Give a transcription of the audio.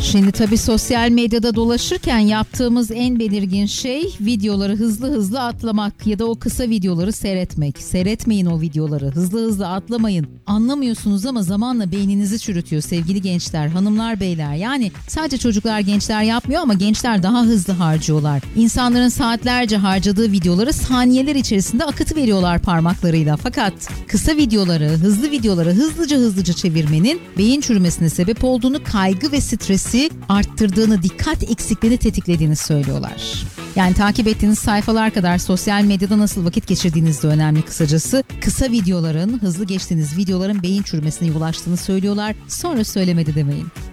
Şimdi tabii sosyal medyada dolaşırken yaptığımız en belirgin şey videoları hızlı hızlı atlamak ya da o kısa videoları seyretmek. Seyretmeyin o videoları, hızlı hızlı atlamayın. Anlamıyorsunuz ama zamanla beyninizi çürütüyor sevgili gençler, hanımlar, beyler. Yani sadece çocuklar, gençler yapmıyor ama gençler daha hızlı harcıyorlar. İnsanların saatlerce harcadığı videoları saniyeler içerisinde akıtı veriyorlar parmaklarıyla. Fakat kısa videoları, hızlı videoları hızlıca çevirmenin beyin çürümesine sebep olduğunu, kaygı ve stresi arttırdığını, dikkat eksikliğini tetiklediğini söylüyorlar. Yani takip ettiğiniz sayfalar kadar sosyal medyada nasıl vakit geçirdiğiniz de önemli kısacası. Kısa videoların, hızlı geçtiğiniz videoların beyin çürümesine yol açtığını söylüyorlar. Sonra söylemedi demeyin.